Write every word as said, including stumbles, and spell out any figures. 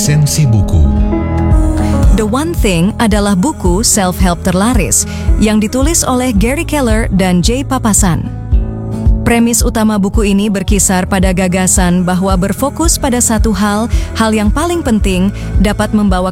Resensi buku. The One Thing adalah buku self-help terlaris yang ditulis oleh Gary Keller dan Jay Papasan. Premis utama buku ini berkisar pada gagasan bahwa berfokus pada satu hal, hal yang paling penting dapat membawa